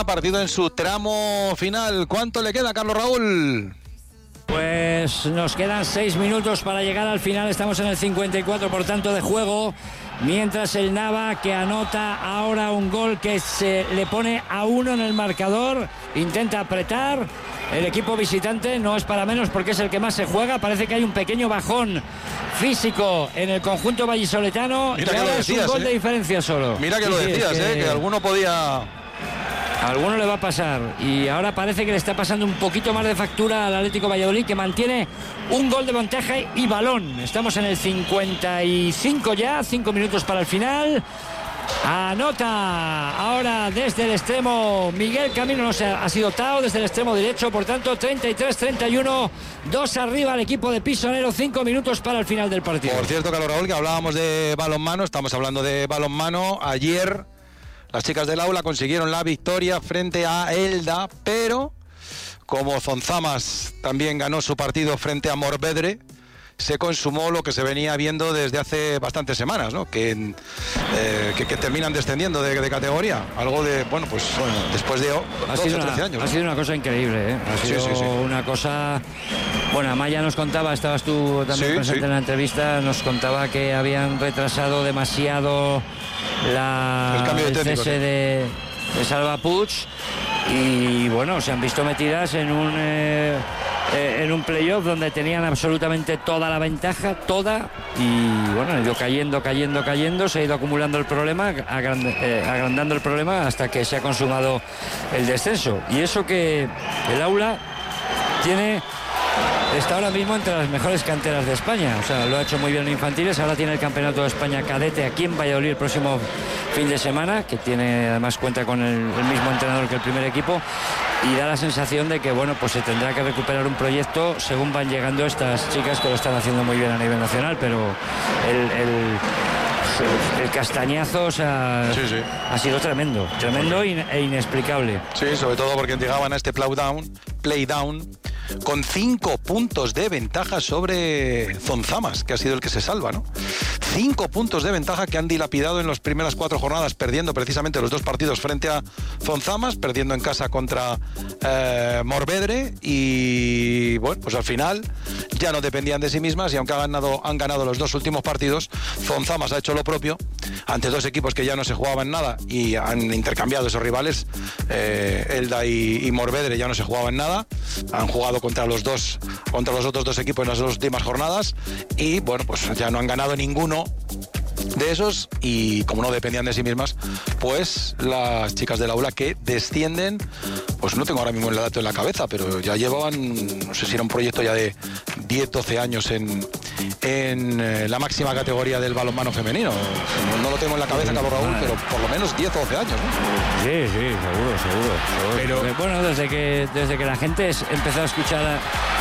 Partido en su tramo final. ¿Cuánto le queda, Carlos Raúl? Pues nos quedan 6 minutos para llegar al final. Estamos en el 54, por tanto, de juego. Mientras el Nava, que anota ahora un gol que se le pone a 1 en el marcador, intenta apretar. El equipo visitante no es para menos porque es el que más se juega. Parece que hay un pequeño bajón físico en el conjunto vallisoletano. Mira y que ahora lo es decías, un gol de diferencia solo. Mira que lo decías, que alguno podía... A alguno le va a pasar, y ahora parece que le está pasando un poquito más de factura al Atlético Valladolid, que mantiene un gol de ventaja y balón. Estamos en el 55 ya, 5 minutos para el final. Anota ahora desde el extremo Miguel Camino, no se ha sido Tao, desde el extremo derecho, por tanto 33-31, 2 arriba el equipo de Pisonero, 5 minutos para el final del partido. Por cierto, Carlos Raúl, que hablábamos de balonmano, estamos hablando de balonmano. Ayer las chicas del aula consiguieron la victoria frente a Elda, pero como Zonzamas también ganó su partido frente a Morvedre, se consumó lo que se venía viendo desde hace bastantes semanas, ¿no? Que terminan descendiendo de categoría. Algo de, después de 12 o 13 años. Ha sido una cosa increíble, ¿eh? Ha sido una cosa... Bueno, Amaya nos contaba, estabas tú también presente en la entrevista, nos contaba que habían retrasado demasiado el cese de Salva Puig, y bueno, se han visto metidas en un playoff donde tenían absolutamente toda la ventaja, y bueno, ha ido cayendo, se ha ido acumulando el problema, agrandando el problema hasta que se ha consumado el descenso. Y eso que el aula está ahora mismo entre las mejores canteras de España, o sea, lo ha hecho muy bien en infantiles, ahora tiene el Campeonato de España cadete aquí en Valladolid el próximo fin de semana, que además cuenta con el mismo entrenador que el primer equipo, y da la sensación de que bueno, pues se tendrá que recuperar un proyecto según van llegando estas chicas, que lo están haciendo muy bien a nivel nacional, pero el castañazo, o sea, ha sido tremendo e inexplicable. Sí, sobre todo porque llegaban a este playdown con 5 puntos de ventaja sobre Zonzamas, que ha sido el que se salva, ¿no? 5 puntos de ventaja que han dilapidado en las primeras 4 jornadas, perdiendo precisamente los 2 partidos frente a Zonzamas, perdiendo en casa contra Morvedre, y bueno, pues al final ya no dependían de sí mismas, y aunque han ganado los 2 últimos partidos, Zonzamas ha hecho lo propio ante 2 equipos que ya no se jugaban nada y han intercambiado esos rivales. Elda y Morvedre ya no se jugaban nada, han jugado contra los otros 2 equipos en las 2 últimas jornadas, y bueno, pues ya no han ganado ninguno de esos, y como no dependían de sí mismas, pues las chicas del aula, que descienden, pues no tengo ahora mismo el dato en la cabeza, pero ya llevaban, no sé si era un proyecto ya de 10-12 años en la máxima categoría del balonmano femenino. No lo tengo en la cabeza, Carlos Raúl, pero por lo menos 10 o 12 años, ¿no? Sí, seguro. Pero bueno, desde que la gente empezó a escuchar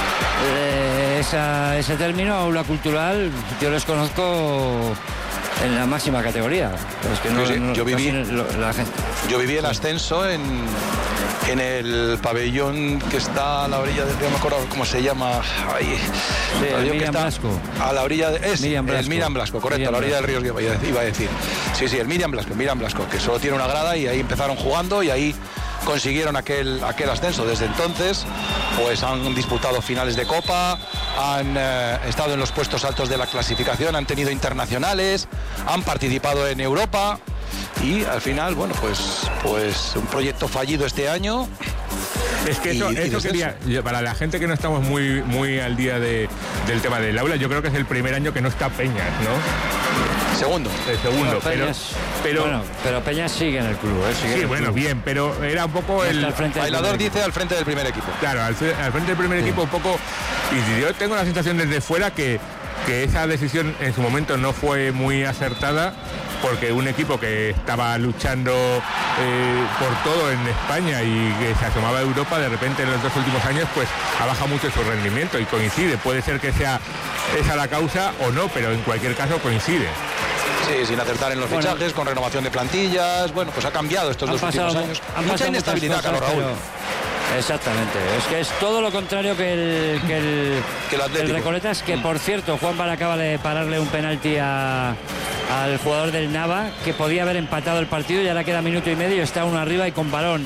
ese término, aula cultural, yo les conozco en la máxima categoría. Es que yo viví el ascenso en el pabellón que está a la orilla del río, no me acuerdo cómo se llama. El Miriam Blasco. A la orilla de... El Miriam Blasco, correcto, a la orilla del río iba a decir. Sí, el Miriam Blasco, que solo tiene una grada, y ahí empezaron jugando y ahí consiguieron aquel ascenso. Desde entonces, pues han disputado finales de Copa, han estado en los puestos altos de la clasificación, han tenido internacionales, han participado en Europa, y al final, bueno, pues un proyecto fallido este año. Es que eso quería, para la gente que no estamos muy al día del tema del aula, yo creo que es el primer año que no está Peñas, ¿no? Segundo. El segundo, pero Peñas sigue en el club, sí, bueno, bien, pero era un poco Bailador dice al frente del primer equipo. Claro, al frente del primer equipo un poco, y yo tengo la sensación desde fuera que esa decisión en su momento no fue muy acertada, porque un equipo que estaba luchando por todo en España y que se asomaba a Europa, de repente en los 2 últimos años pues ha bajado mucho su rendimiento, y coincide, puede ser que sea esa la causa o no, pero en cualquier caso coincide. Sí, sin acertar en los fichajes, con renovación de plantillas, bueno, pues ha cambiado estos 2 últimos años. Mucha inestabilidad, Carlos Raúl. Exactamente, es que es todo lo contrario que el Recoletas, que por cierto, Juan Bar acaba de pararle un penalti al jugador del Nava, que podía haber empatado el partido, y ahora queda minuto y medio, está uno arriba y con balón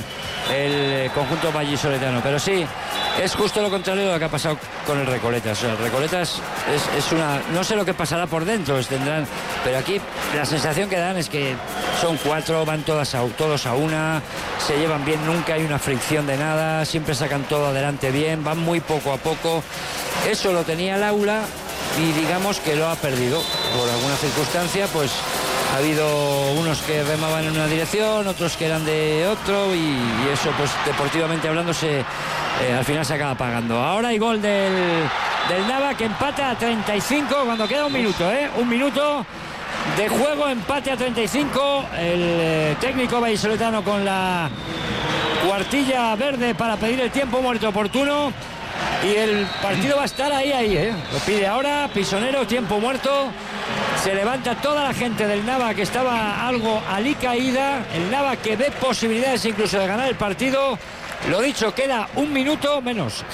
el conjunto vallisoletano. Pero sí, es justo lo contrario de lo que ha pasado con el Recoletas. O sea, el Recoletas es una... No sé lo que pasará por dentro, pero aquí la sensación que dan es que son 4, van todos a una, se llevan bien, nunca hay una fricción de nada, siempre sacan todo adelante bien, van muy poco a poco. Eso lo tenía el Aula y digamos que lo ha perdido por alguna circunstancia. Pues ha habido unos que remaban en una dirección, otros que eran de otro, y eso, pues deportivamente hablando, al final se acaba pagando. Ahora hay gol del Nava, que empata a 35 cuando queda un minuto, un minuto de juego, empate a 35. El técnico vallisoletano con la cuartilla verde para pedir el tiempo muerto oportuno, y el partido va a estar ahí. Lo pide ahora Pisonero, tiempo muerto. Se levanta toda la gente del Nava, que estaba algo alicaída. El Nava, que ve posibilidades incluso de ganar el partido. Lo dicho, queda un minuto menos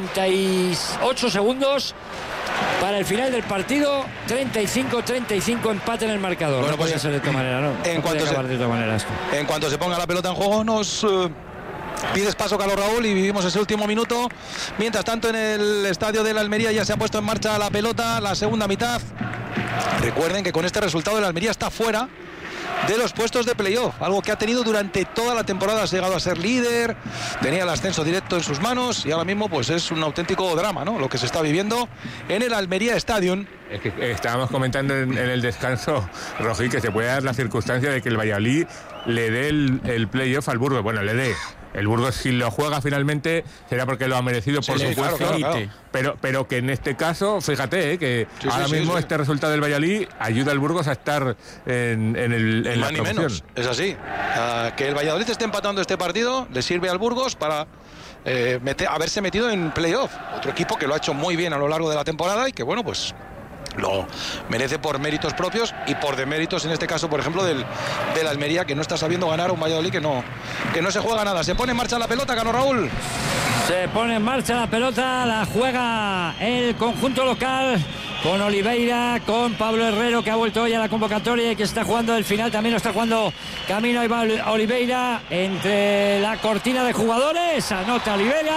58 segundos para el final del partido. 35-35, empate en el marcador. Bueno, no podía ser de otra manera, ¿no? En cuanto se ponga la pelota en juego, nos pides paso, Carlos Raúl, y vivimos ese último minuto. Mientras tanto, en el estadio de la Almería ya se ha puesto en marcha la pelota, la segunda mitad. Recuerden que con este resultado el Almería está fuera de los puestos de playoff, algo que ha tenido durante toda la temporada. Ha llegado a ser líder, tenía el ascenso directo en sus manos, y ahora mismo pues es un auténtico drama, ¿no?, lo que se está viviendo en el Almería Stadium. Es que estábamos comentando en el descanso, Rojí, que se puede dar la circunstancia de que el Valladolid le dé el playoff al Burgos. Bueno, le dé. El Burgos, si lo juega finalmente, será porque lo ha merecido, por supuesto. Claro. Pero que en este caso, fíjate, que ahora mismo este resultado del Valladolid ayuda al Burgos a estar en la promoción. Menos. Es así. Que el Valladolid esté empatando este partido le sirve al Burgos para haberse metido en playoff. Otro equipo que lo ha hecho muy bien a lo largo de la temporada y que, bueno, pues lo merece por méritos propios y por deméritos, en este caso, por ejemplo, del Almería, que no está sabiendo ganar a un Valladolid que no se juega nada. Se pone en marcha la pelota, Carlos Raúl. Se pone en marcha la pelota, la juega el conjunto local con Oliveira, con Pablo Herrero, que ha vuelto hoy a la convocatoria y que está jugando el final. También lo está jugando camino a Oliveira entre la cortina de jugadores. Anota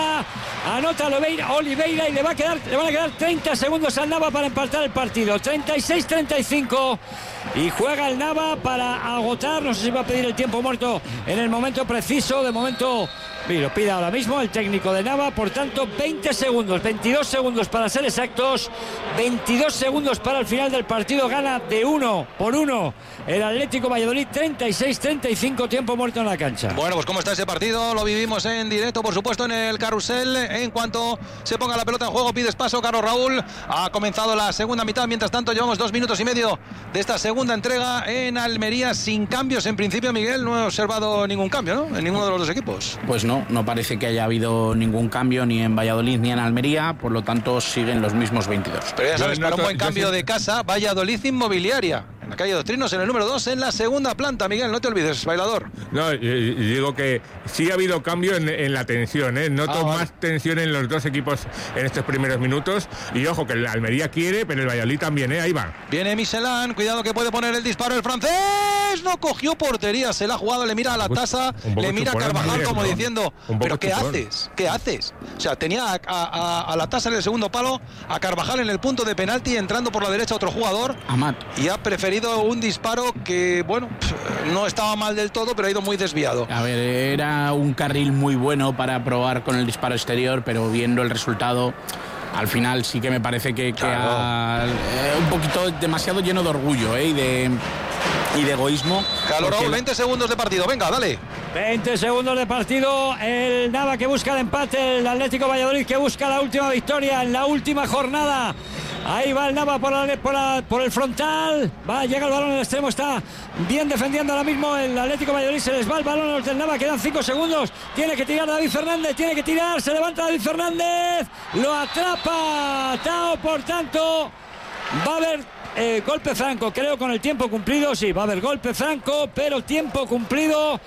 Oliveira y le van a quedar 30 segundos al Nava para empatar el partido. 36-35 y juega el Nava para agotar. No sé si va a pedir el tiempo muerto en el momento preciso. De momento lo pide ahora mismo el técnico de Nava. Por tanto, 20 segundos, 22 segundos para ser exactos, 22 segundos para el final del partido. Gana de 1-1 el Atlético Valladolid, 36-35, tiempo muerto en la cancha. Bueno, pues cómo está ese partido, lo vivimos en directo, por supuesto, en el carrusel. En cuanto se ponga la pelota en juego, pides paso, Carlos Raúl. Ha comenzado la segunda mitad. Mientras tanto, llevamos 2 minutos y medio de esta segunda entrega en Almería, sin cambios. En principio, Miguel, no he observado ningún cambio, ¿no?, en ninguno de los dos equipos. Pues no parece que haya habido ningún cambio ni en Valladolid ni en Almería, por lo tanto siguen los mismos 22. Pero ya sabes, para un buen cambio de casa, Valladolid Inmobiliaria, en la calle Doctrinos, en el número 2, en la segunda planta. Miguel, no te olvides, bailador. No, digo que sí ha habido cambio en la tensión, ¿eh? Noto más tensión en los dos equipos en estos primeros minutos. Y ojo, que el Almería quiere, pero el Valladolid también, ahí va. Viene Michelin, cuidado que puede poner el disparo el francés. No cogió portería, se la ha jugado, le mira a la tasa, le mira a Carvajal como diciendo, ¿pero qué haces? ¿Qué haces? O sea, tenía a la tasa en el segundo palo, a Carvajal en el punto de penalti, entrando por la derecha otro jugador, Amat, y ha preferido un disparo que, bueno, no estaba mal del todo, pero ha ido muy desviado. A ver, era un carril muy bueno para probar con el disparo exterior, pero viendo el resultado, al final sí que me parece que claro, un poquito demasiado lleno de orgullo y de egoísmo. Carlos Raúl, 20 segundos de partido, venga, dale. 20 segundos de partido, el Nava que busca el empate, el Atlético Valladolid que busca la última victoria en la última jornada. Ahí va el Nava por el frontal, llega el balón en el extremo, está bien defendiendo ahora mismo el Atlético Valladolid, se les va el balón a los del Nava, quedan 5 segundos, tiene que tirar David Fernández, se levanta David Fernández, lo atrapa Tao, por tanto va a haber golpe franco, creo, con el tiempo cumplido. Sí, va a haber golpe franco, pero tiempo cumplido,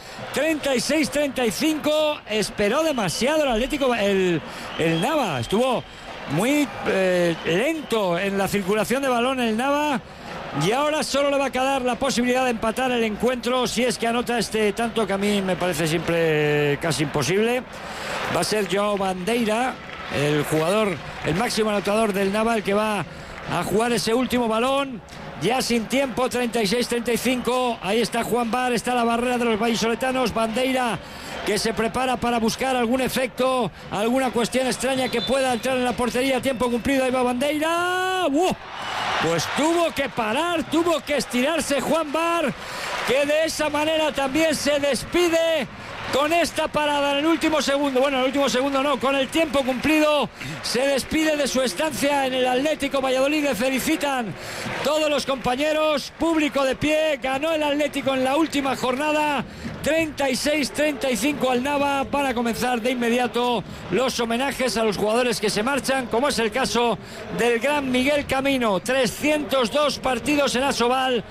36-35. Esperó demasiado el Atlético, el Nava estuvo muy lento en la circulación de balón el Nava, Y ahora solo le va a quedar la posibilidad de empatar el encuentro si es que anota este tanto, que a mí me parece siempre casi imposible. Va a ser Joao Bandeira, el jugador, el máximo anotador del Nava, el que va a jugar ese último balón. Ya sin tiempo, 36-35. Ahí está Juan Bar, está la barrera de los vallisoletanos. Bandeira, que se prepara para buscar algún efecto, alguna cuestión extraña que pueda entrar en la portería. Tiempo cumplido, ahí va Bandeira. Pues tuvo que parar, tuvo que estirarse Juan Bar, que de esa manera también se despide con esta parada en el último segundo. Bueno, en el último segundo no, con el tiempo cumplido se despide de su estancia en el Atlético Valladolid. Le felicitan todos los compañeros, público de pie. Ganó el Atlético en la última jornada, 36-35 al Nava. Para comenzar de inmediato los homenajes a los jugadores que se marchan, como es el caso del gran Miguel Camino. 302 partidos en Asobal,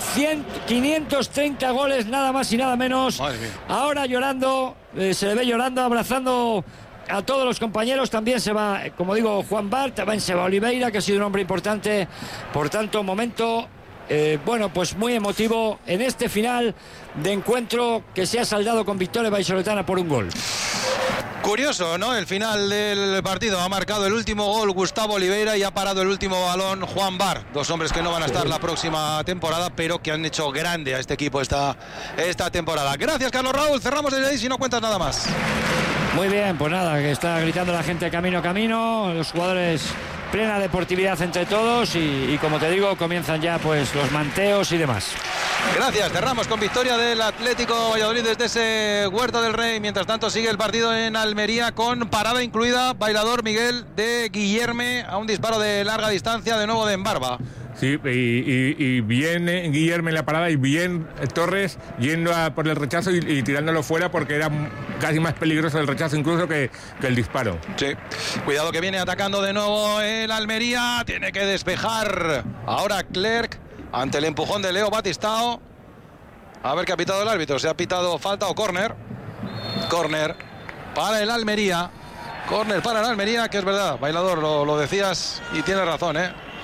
530 goles, nada más y nada menos. Ahora llorando, se le ve llorando, abrazando a todos los compañeros. También se va, como digo, Juan Bar, también se va Oliveira, que ha sido un hombre importante. Por tanto, momento bueno, pues muy emotivo en este final de encuentro que se ha saldado con victoria vallisoletana por un gol. Curioso, ¿no? El final del partido ha marcado el último gol Gustavo Oliveira y ha parado el último balón Juan Bar. Dos hombres que no van a estar la próxima temporada, pero que han hecho grande a este equipo esta temporada. Gracias, Carlos Raúl. Cerramos desde ahí si no cuentas nada más. Muy bien, pues nada, que está gritando la gente camino, camino. Los jugadores, plena deportividad entre todos y como te digo, comienzan ya pues los manteos y demás. Gracias, cerramos con victoria del Atlético Valladolid desde ese Huerta del Rey. Mientras tanto sigue el partido en Almería con parada incluida, bailador Miguel de Guillerme a un disparo de larga distancia de nuevo de Embarba. Sí, y bien Guillermo en la parada y bien Torres yendo por el rechazo y tirándolo fuera, porque era casi más peligroso el rechazo incluso que el disparo. Sí, cuidado que viene atacando de nuevo el Almería, tiene que despejar ahora Clerc ante el empujón de Leo Batistao. A ver qué ha pitado el árbitro, se ha pitado falta o córner. Córner para el Almería, córner para el Almería, que es verdad, bailador, lo decías y tienes razón,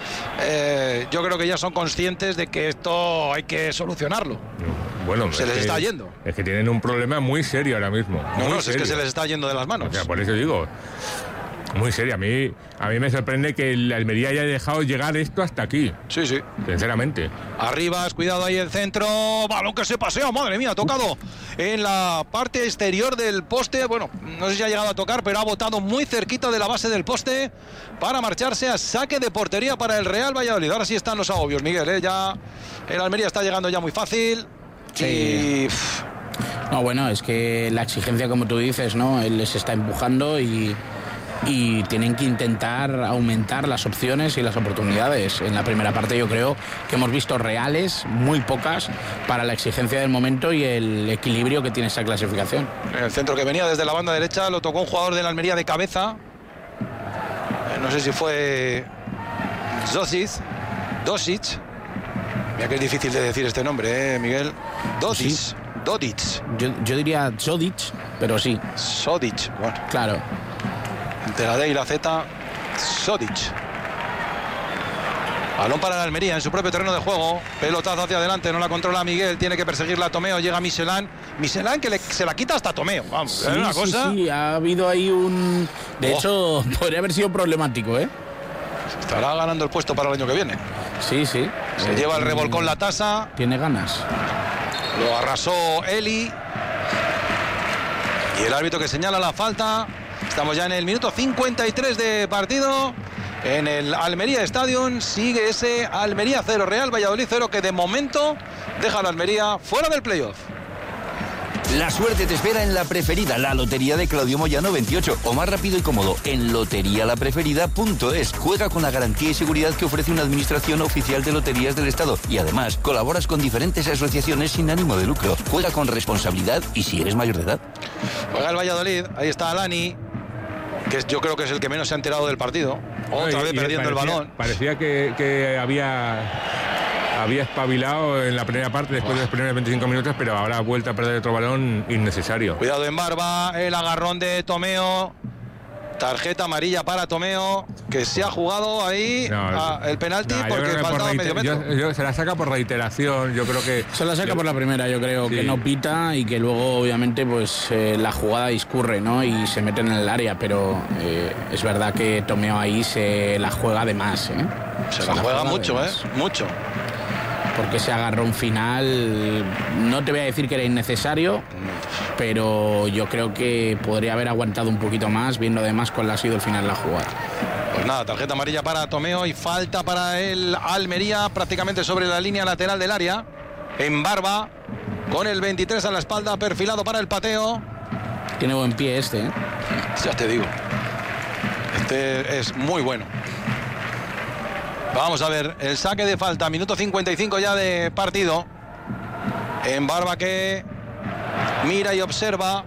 yo creo que ya son conscientes de que esto hay que solucionarlo. Bueno, se les está yendo. Es que tienen un problema muy serio ahora mismo. No, es que se les está yendo de las manos. O sea, por eso digo, muy serio. A mí me sorprende que el Almería haya dejado llegar esto hasta aquí. Sí. Sinceramente. Arribas, cuidado ahí el centro. Balón que se pasea, madre mía, ha tocado en la parte exterior del poste. Bueno, no sé si ha llegado a tocar, pero ha botado muy cerquita de la base del poste para marcharse a saque de portería para el Real Valladolid. Ahora sí están los agobios, Miguel, ya el Almería está llegando ya muy fácil. Sí. No, bueno, es que la exigencia, como tú dices, ¿no? Él les está empujando y tienen que intentar aumentar las opciones y las oportunidades. En la primera parte yo creo que hemos visto reales, muy pocas, para la exigencia del momento y el equilibrio que tiene esa clasificación. El centro que venía desde la banda derecha lo tocó un jugador de la Almería de cabeza. No sé si fue Dosic. Mira que es difícil de decir este nombre, Miguel. Dodic. Yo diría Zodic, pero sí. Zodic, bueno. Claro. Entre la D y la Z, Zodic. Balón para la Almería en su propio terreno de juego. Pelotazo hacia adelante, no la controla Miguel. Tiene que perseguirla a Tomeo. Llega Michelán que se la quita hasta Tomeo. Vamos, sí, una cosa. Sí, ha habido ahí un... De hecho, podría haber sido problemático, Estará ganando el puesto para el año que viene. Sí. Se lleva el revolcón la tasa. Tiene ganas. Lo arrasó Eli. Y el árbitro que señala la falta. Estamos ya en el minuto 53 de partido. En el Almería Stadium sigue ese Almería 0, Real Valladolid 0, que de momento deja a la Almería fuera del playoff. La suerte te espera en La Preferida, la lotería de Claudio Moyano 28. O más rápido y cómodo, en loterialapreferida.es. Juega con la garantía y seguridad que ofrece una administración oficial de loterías del Estado. Y además, colaboras con diferentes asociaciones sin ánimo de lucro. Juega con responsabilidad y si eres mayor de edad. Juega el Valladolid, ahí está Alani, que yo creo que es el que menos se ha enterado del partido. Otra vez perdiendo el balón. Parecía que había espabilado en la primera parte después de los primeros 25 minutos, pero ahora ha vuelto a perder otro balón innecesario. Cuidado en Barba, el agarrón de Tomeo. Tarjeta amarilla para Tomeo, que se ha jugado ahí el penalti porque faltaba medio metro. Se la saca por reiteración, yo creo que... Se la saca por la primera, yo creo, que no pita y que luego obviamente pues la jugada discurre, ¿no? Y se mete en el área, pero es verdad que Tomeo ahí se la juega de más, ¿eh? Se la juega mucho, mucho. Porque ese agarrón final, no te voy a decir que era innecesario, pero yo creo que podría haber aguantado un poquito más, viendo además cuál ha sido el final de la jugada. Pues nada, tarjeta amarilla para Tomeo y falta para el Almería, prácticamente sobre la línea lateral del área. En Barba, con el 23 a la espalda, perfilado para el pateo. Tiene buen pie este, ¿eh? Ya te digo. Este es muy bueno. Vamos a ver, el saque de falta, minuto 55 ya de partido. En Barba que mira y observa.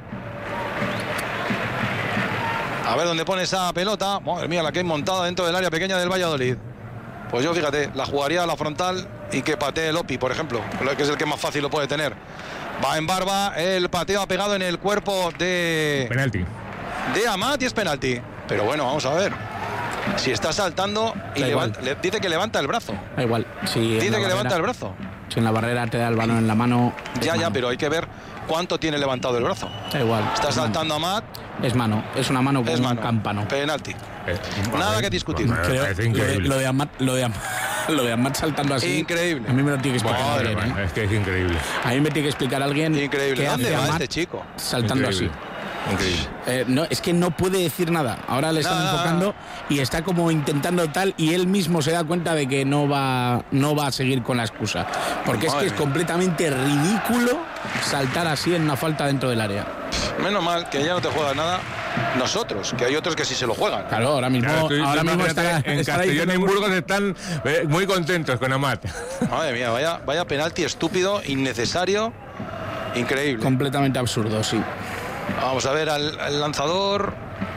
A ver dónde pone esa pelota. Madre mía, la que hay montada dentro del área pequeña del Valladolid. Pues yo, fíjate, la jugaría a la frontal y que patee el Opi, por ejemplo, que es el que más fácil lo puede tener. Va en Barba, el pateo ha pegado en el cuerpo de... Penalti. De Amat y es penalti. Pero bueno, vamos a ver. Si está saltando y dice que levanta el brazo. Da igual. Si dice que levanta el brazo. Si en la barrera te da el balón en la mano... Ya, pero hay que ver cuánto tiene levantado el brazo. Da igual. Está saltando Amat. Es mano, es una mano con un campano. Penalti. Nada que discutir. Lo de Amat saltando así. Increíble. A mí me lo tiene que explicar alguien, ¿eh? Es que es increíble. A mí me tiene que explicar alguien. Increíble. ¿Dónde va Amat este chico? Saltando Increíble. así. Increíble. No, es que no puede decir nada. Ahora le están enfocando y está como intentando tal, y él mismo se da cuenta de que no va a seguir con la excusa. Porque es que es completamente ridículo saltar así en una falta dentro del área. Menos mal que ya no te juegas nada nosotros, que hay otros que sí se lo juegan. Claro, ahora mismo en Castellón y en Burgos están muy contentos con Amat. Madre mía, vaya penalti estúpido, innecesario, increíble. Completamente absurdo, sí. Vamos a ver al lanzador.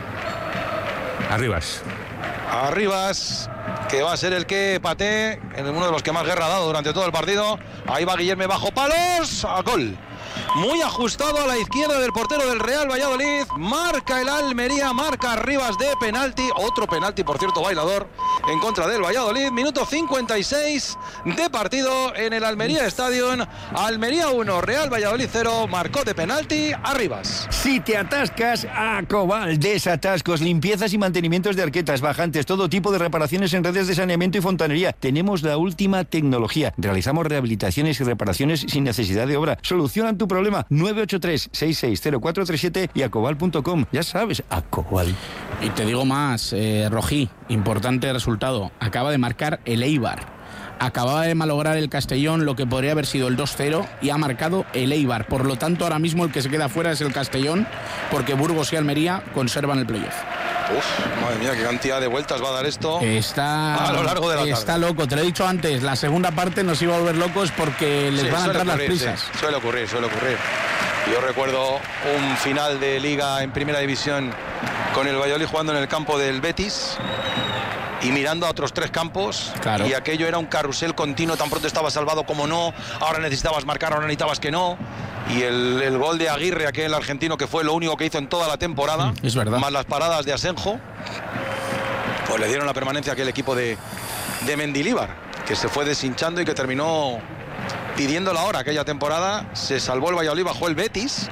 Arribas, que va a ser el que patee, uno de los que más guerra ha dado durante todo el partido. Ahí va Guillermo bajo palos, a gol. Muy ajustado a la izquierda del portero del Real Valladolid. Marca el Almería, marca Arribas de penalti. Otro penalti, por cierto, bailador, en contra del Valladolid. Minuto 56 de partido en el Almería Stadium. Almería 1, Real Valladolid 0. Marcó de penalti Arribas. Si te atascas, Acobal. Desatascos, limpiezas y mantenimientos de arquetas, bajantes, todo tipo de reparaciones en redes de saneamiento y fontanería. Tenemos la última tecnología. Realizamos rehabilitaciones y reparaciones sin necesidad de obra. Solucionan tu problema. 983-660437 y acobal.com. Ya sabes, Acobal. Y te digo más, Rojí, importante resultado. Acaba de marcar el Eibar. Acababa de malograr el Castellón lo que podría haber sido el 2-0 y ha marcado el Eibar. Por lo tanto, ahora mismo el que se queda fuera es el Castellón, porque Burgos y Almería conservan el playoff. Madre mía, qué cantidad de vueltas va a dar esto. Está a lo largo de la tarde. Está loco, te lo he dicho antes, la segunda parte nos iba a volver locos porque les van a entrar las prisas. Sí, suele ocurrir. Yo recuerdo un final de Liga en Primera División con el Valladolid jugando en el campo del Betis y mirando a otros 3 campos, claro. Y aquello era un carrusel continuo, tan pronto estaba salvado como no, ahora necesitabas marcar, ahora necesitabas que no. Y el gol de Aguirre, aquel argentino, que fue lo único que hizo en toda la temporada, es verdad, más las paradas de Asenjo, pues le dieron la permanencia a aquel equipo de Mendilibar, que se fue deshinchando y que terminó pidiendo la hora aquella temporada. Se salvó el Valladolid, bajó el Betis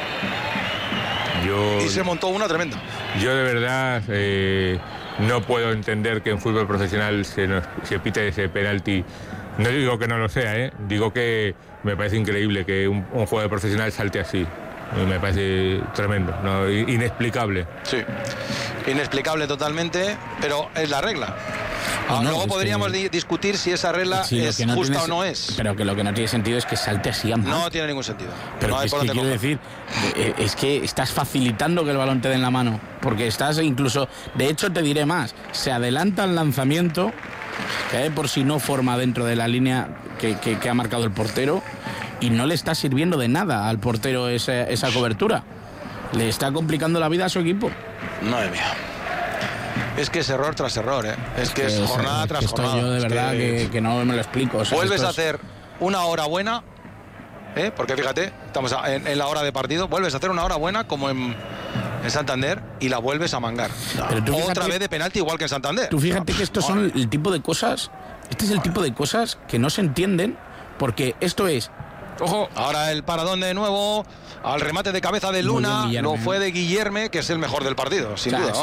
y se montó una tremenda. Yo de verdad no puedo entender que en fútbol profesional se pite ese penalti. No digo que no lo sea, digo que me parece increíble que un jugador profesional salte así. Me parece tremendo, ¿no? Inexplicable. Sí, inexplicable totalmente, pero es la regla. Luego podríamos discutir si esa regla es justa o no es. Pero que lo que no tiene sentido es que salte así a mano. No tiene ningún sentido. Pero no hay es que quiero decir, es que estás facilitando que el balón te dé en la mano. Porque estás incluso, de hecho te diré más, se adelanta el lanzamiento, que por si no forma dentro de la línea que ha marcado el portero, y no le está sirviendo de nada al portero esa cobertura. Le está complicando la vida a su equipo. Madre mía. Es que es error tras error, Es que es jornada tras jornada. Yo de verdad que no me lo explico. Vuelves a hacer una hora buena, porque fíjate, estamos en la hora de partido, vuelves a hacer una hora buena como en en Santander y la vuelves a mangar. Otra vez de penalti igual que en Santander. Tú fíjate que estos son el tipo de cosas, este es el tipo de cosas que no se entienden, porque esto es... Ojo, ahora el paradón de nuevo, al remate de cabeza de Luna, lo fue de Guillerme, que es el mejor del partido, sin duda.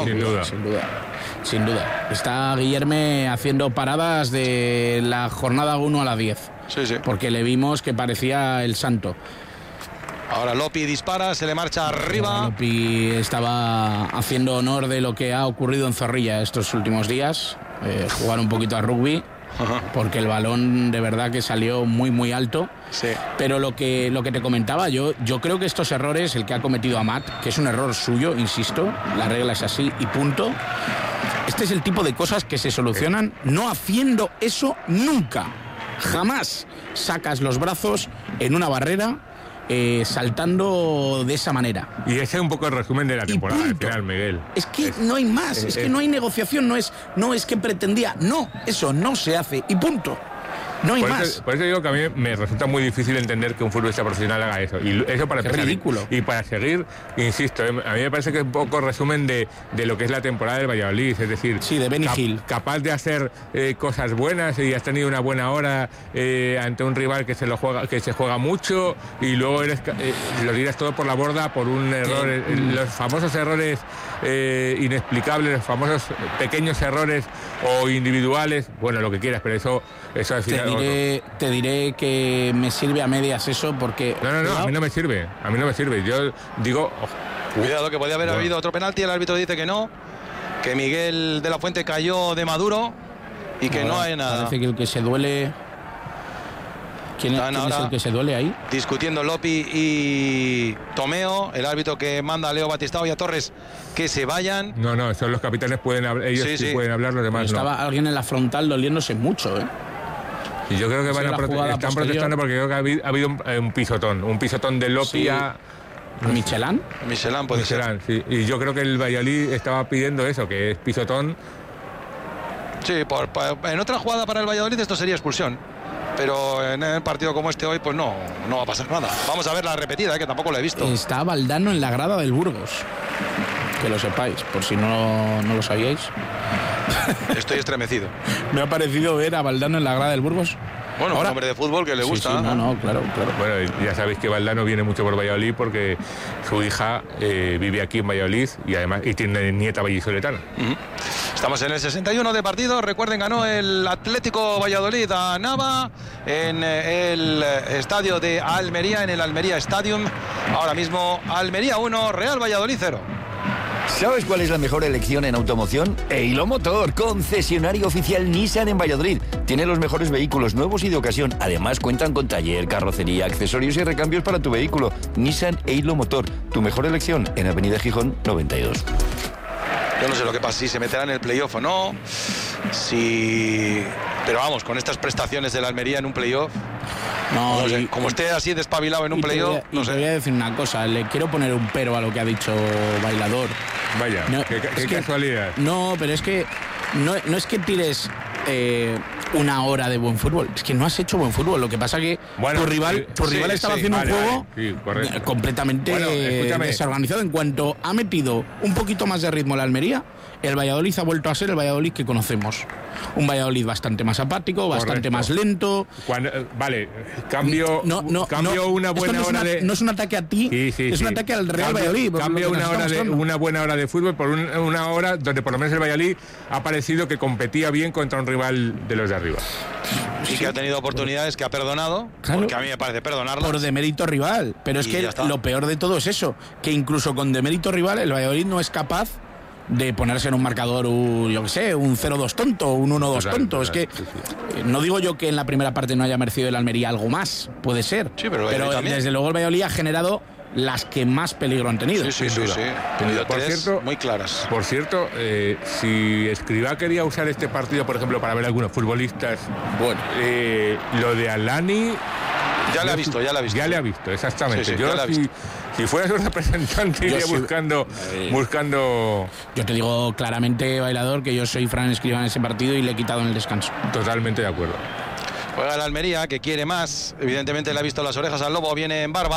Sin duda. Está Guillerme haciendo paradas de la jornada 1 a la 10. Sí. Porque le vimos que parecía el santo. Ahora Lopi dispara, se le marcha arriba. Lopi estaba haciendo honor de lo que ha ocurrido en Zorrilla estos últimos días, jugar un poquito a rugby, porque el balón de verdad que salió muy muy alto. Sí. Pero lo que te comentaba, yo creo que estos errores, el que ha cometido Amat, que es un error suyo, insisto, la regla es así y punto. Este es el tipo de cosas que se solucionan no haciendo eso nunca. Jamás sacas los brazos en una barrera saltando de esa manera. Y ese es un poco el resumen de la temporada al final, Miguel. Es que no hay más, es que no hay negociación, no es que pretendía, no, eso no se hace y punto. No hay más. Por eso digo que a mí me resulta muy difícil entender que un futbolista profesional haga eso. Y eso para empezar. Es ridículo. Y para seguir, insisto, a mí me parece que es un poco resumen de lo que es la temporada del Valladolid. Es decir, sí, de Benny Hill. Capaz de hacer cosas buenas y has tenido una buena hora ante un rival que se juega mucho y luego lo tiras todo por la borda por un error. Los famosos errores inexplicables, los famosos pequeños errores o individuales, bueno, lo que quieras, pero eso al final... Te diré que me sirve a medias eso porque... No, a mí no me sirve. Yo digo... Cuidado, que podía haber habido otro penalti, el árbitro dice que no, que Miguel de la Fuente cayó de Maduro y que no hay nada. Parece que el que se duele... ¿Quién es el que se duele ahí? Discutiendo Lopi y Tomeo, el árbitro que manda a Leo Batistao y a Torres que se vayan. No, son los capitanes, pueden hablar, ellos sí pueden hablar, los demás estaba alguien en la frontal doliéndose mucho, Y yo creo que están protestando porque creo que ha habido un pisotón de Lopi a... ¿Michelán? Michelán puede ser. Sí. Y yo creo que el Valladolid estaba pidiendo eso, que es pisotón. Sí, en otra jugada para el Valladolid esto sería expulsión. Pero en el partido como este hoy, pues no va a pasar nada. Vamos a ver la repetida, que tampoco la he visto. Está Valdano en la grada del Burgos. Que lo sepáis, por si no lo sabíais. Estoy estremecido. Me ha parecido ver a Valdano en la grada del Burgos. Bueno, un hombre de fútbol que le gusta. Sí, claro. Bueno, ya sabéis que Valdano viene mucho por Valladolid porque su hija vive aquí en Valladolid y tiene nieta vallisoletana. Estamos en el 61 de partido. Recuerden, ganó el Atlético Valladolid a Nava en el estadio de Almería, en el Almería Stadium. Ahora mismo Almería 1, Real Valladolid 0. ¿Sabes cuál es la mejor elección en automoción? Eilo Motor, concesionario oficial Nissan en Valladolid. Tiene los mejores vehículos nuevos y de ocasión. Además cuentan con taller, carrocería, accesorios y recambios para tu vehículo. Nissan Eilo Motor, tu mejor elección en Avenida Gijón 92. Yo no sé lo que pasa, si se meterá en el playoff o no. Pero vamos, con estas prestaciones de la Almería en un playoff. No sé, como esté así despabilado en un playoff. Te voy a decir una cosa, le quiero poner un pero a lo que ha dicho Bailador. Vaya, qué casualidad. No, pero es que no es que tires una hora de buen fútbol, es que no has hecho buen fútbol. Lo que pasa que tu rival estaba haciendo un juego completamente desorganizado. En cuanto ha metido un poquito más de ritmo la Almería, el Valladolid ha vuelto a ser el Valladolid que conocemos. Un Valladolid bastante más apático, bastante más lento. Cambio una buena hora de... No es un ataque a ti, es un ataque al Real Valladolid. Cambio una buena hora de fútbol por una hora donde por lo menos el Valladolid ha parecido que competía bien contra un rival de los de arriba. Y que ha tenido oportunidades que ha perdonado, porque a mí me parece perdonarlas. Por demérito rival, pero es que lo peor de todo es eso, que incluso con demérito rival el Valladolid no es capaz de ponerse en un marcador, un 0-2 tonto, un 1-2 tonto. Es que no digo yo que en la primera parte no haya merecido el Almería algo más, puede ser, pero desde luego el Valladolid ha generado las que más peligro han tenido. Sí. Tenido tres muy claras. Por cierto, si Escribá quería usar este partido, por ejemplo, para ver a algunos futbolistas, lo de Alani... Ya le ha visto, exactamente. Si fuera su representante iría buscando... Yo te digo claramente, Bailador, que yo soy Fran Escribá en ese partido y le he quitado en el descanso. Totalmente de acuerdo. Juega el Almería, que quiere más. Evidentemente le ha visto las orejas al lobo, viene en barba.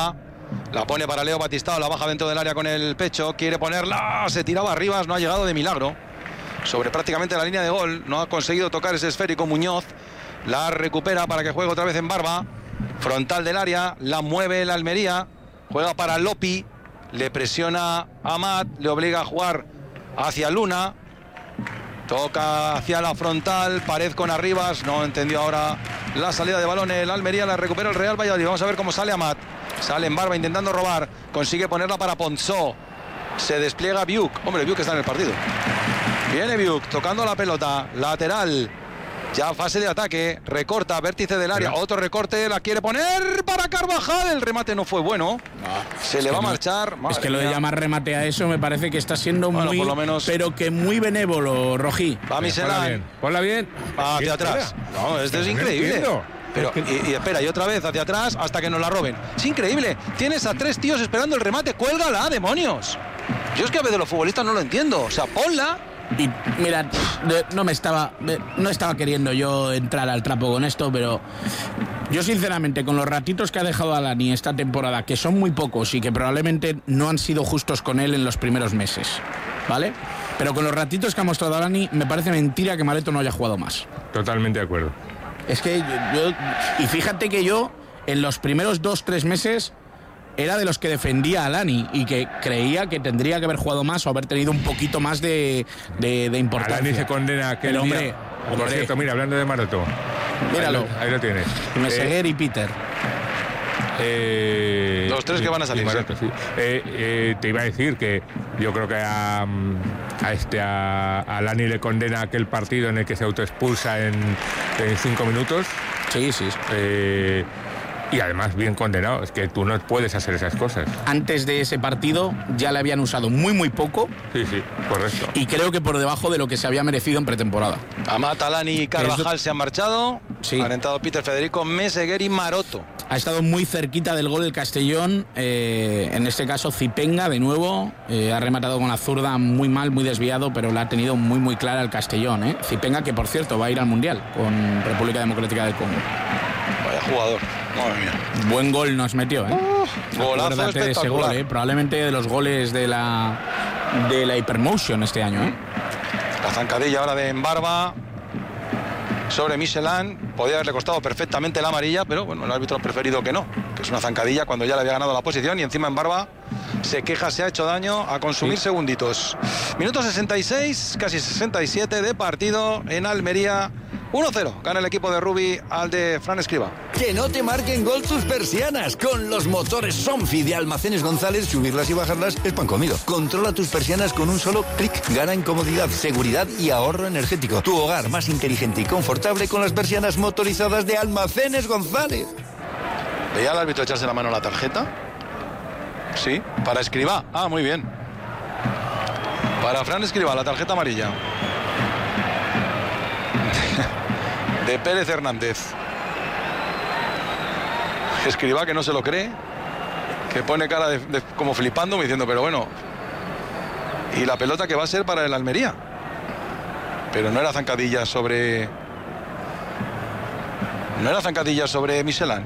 La pone para Leo Batistao, la baja dentro del área con el pecho, quiere ponerla, se tiraba arriba, no ha llegado de milagro. Sobre prácticamente la línea de gol, no ha conseguido tocar ese esférico Muñoz. La recupera para que juegue otra vez en Barba. Frontal del área, la mueve el Almería. Juega para Lopi, le presiona a Amat, le obliga a jugar hacia Luna. Toca hacia la frontal, Pared con Arribas, no entendió ahora la salida de balón el Almería, la recupera el Real Valladolid. Vamos a ver cómo sale Amat. Sale en Barba intentando robar, consigue ponerla para Ponsó. Se despliega Biuk. Hombre, Biuk está en el partido. Viene Biuk tocando la pelota, lateral. Ya fase de ataque, recorta, vértice del área, otro recorte, la quiere poner para Carvajal, el remate no fue bueno, se le va a marchar. Es que lo de llamar remate a eso me parece que está siendo muy, por lo menos, pero que muy benévolo, Rojí. Va Michelán. Ponla bien. Hacia atrás. No, esto es increíble. Pero, y espera, y otra vez hacia atrás hasta que nos la roben. Es increíble. Tienes a 3 tíos esperando el remate, cuélgala, demonios. Yo es que a veces los futbolistas no lo entiendo. O sea, ponla. Y mira, no estaba queriendo yo entrar al trapo con esto, pero yo sinceramente con los ratitos que ha dejado Alani esta temporada, que son muy pocos y que probablemente no han sido justos con él en los primeros meses, ¿vale? Pero con los ratitos que ha mostrado Alani, me parece mentira que Maroto no haya jugado más. Totalmente de acuerdo. Es que y fíjate que yo en los primeros 2-3 meses era de los que defendía a Alani y que creía que tendría que haber jugado más o haber tenido un poquito más de importancia. Alani se condena a aquel hombre. Por cierto, mira, hablando de Maroto. Míralo. Ahí lo tienes. Meseguer y Peter. Los 3 que van a salir. Maroto, sí. Te iba a decir que yo creo que a Alani le condena aquel partido en el que se autoexpulsa en 5 minutos. Sí. Y además bien condenado, es que tú no puedes hacer esas cosas. Antes de ese partido ya le habían usado muy poco. Sí, correcto. Y creo que por debajo de lo que se había merecido en pretemporada. Amat, Alani y Carvajal se han marchado. Sí. Han entrado Peter, Federico, Meseguer y Maroto. Ha estado muy cerquita del gol del Castellón. En este caso Zipenga de nuevo. Ha rematado con la zurda muy mal, muy desviado, pero la ha tenido muy clara el Castellón. Zipenga, que por cierto va a ir al Mundial con República Democrática del Congo. Vaya jugador, madre mía. Buen gol nos metió, Golazo espectacular. De ese gol, probablemente de los goles de la Hypermotion este año. La zancadilla ahora de Embarba sobre Michelán. Podía haberle costado perfectamente la amarilla, pero bueno, el árbitro ha preferido que no, que es una zancadilla cuando ya le había ganado la posición y encima Embarba se queja, se ha hecho daño, a consumir segunditos. Minuto 66, casi 67 de partido en Almería. 1-0, gana el equipo de Rubi al de Fran Escribá. Que no te marquen gol tus persianas. Con los motores Somfy de Almacenes González, subirlas y bajarlas es pan comido. Controla tus persianas con un solo clic. Gana en comodidad, seguridad y ahorro energético. Tu hogar más inteligente y confortable con las persianas motorizadas de Almacenes González. ¿Veía al árbitro echarse la mano a la tarjeta? Sí, para Escribá. Ah, muy bien. Para Fran Escribá, la tarjeta amarilla. De Pérez Hernández. Escribá que no se lo cree, que pone cara de como flipando, diciendo, pero bueno, y la pelota que va a ser para el Almería. Pero no era zancadilla sobre... No era zancadilla sobre Michelán.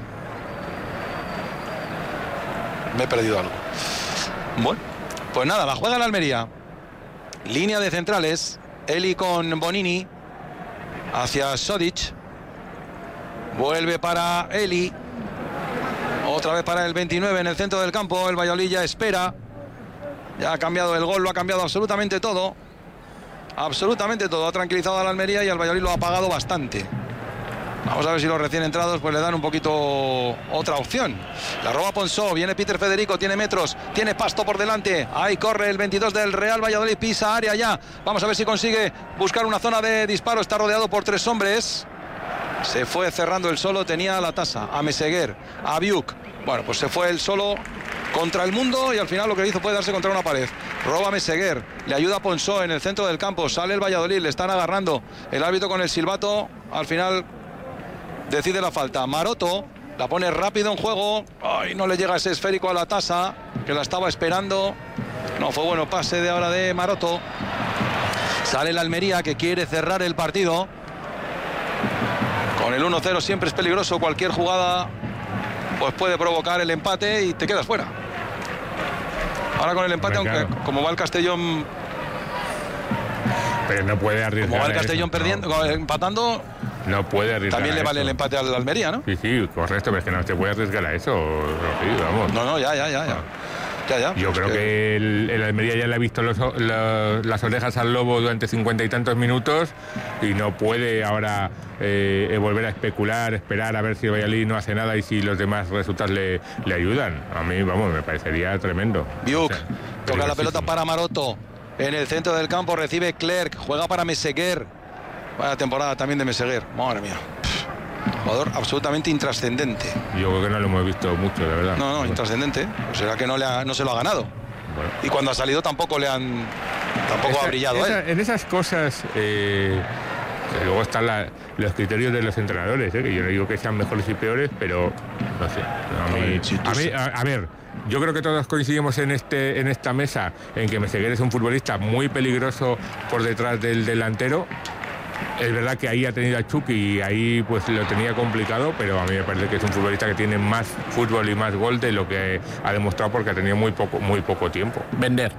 Me he perdido algo. Bueno, pues nada, la juega el Almería. Línea de centrales, Eli con Bonini. Hacia Sodic. Vuelve para Eli. Otra vez para el 29 en el centro del campo. El Valladolid ya espera. Ya ha cambiado el gol, lo ha cambiado absolutamente todo. Absolutamente todo. Ha tranquilizado a la Almería y al Valladolid lo ha apagado bastante. Vamos a ver si los recién entrados pues le dan un poquito otra opción. La roba Ponsó, viene Peter Federico, tiene metros, tiene pasto por delante. Ahí corre el 22 del Real Valladolid, pisa área ya. Vamos a ver si consigue buscar una zona de disparo. Está rodeado por 3 hombres. Se fue cerrando el solo, tenía la tasa a Meseguer, a Biuk. Bueno, pues se fue el solo contra el mundo y al final lo que hizo fue darse contra una pared. Roba Meseguer, le ayuda a Ponsó en el centro del campo. Sale el Valladolid, le están agarrando. El árbitro con el silbato, al final decide la falta. Maroto la pone rápido en juego. Ay, no le llega ese esférico a la tasa, que la estaba esperando. No fue bueno pase de ahora de Maroto. Sale el Almería, que quiere cerrar el partido. Con el 1-0 siempre es peligroso cualquier jugada pues puede provocar el empate y te quedas fuera. Ahora con el empate, aunque como va el Castellón... Pero no puede arriesgar. Como va el Castellón perdiendo, empatando... No puede arriesgar. También le vale el empate al Almería, ¿no? Sí, correcto, pero es que no se puede arriesgar a eso. Sí, vamos. No, ya. Yo creo que el Almería ya le ha visto las orejas al lobo durante 50 y tantos minutos y no puede ahora volver a especular, esperar a ver si el Valladolid no hace nada y si los demás resultados le ayudan. A mí, vamos, me parecería tremendo. Biuk, toca la pelota para Maroto. En el centro del campo recibe Clerc, juega para Meseguer. Vaya temporada también de Meseguer. Madre mía. Jugador absolutamente intrascendente. Yo creo que no lo hemos visto mucho, de verdad. No, intrascendente. Pues será que no se lo ha ganado. Bueno. Y cuando ha salido tampoco ha brillado. En esas cosas luego están los criterios de los entrenadores, que yo no digo que sean mejores y peores, pero no sé. A ver, yo creo que todos coincidimos en esta mesa en que Meseguer es un futbolista muy peligroso por detrás del delantero. Es verdad que ahí ha tenido a Chucky y ahí pues lo tenía complicado, pero a mí me parece que es un futbolista que tiene más fútbol y más gol de lo que ha demostrado porque ha tenido muy poco tiempo. ¿Vender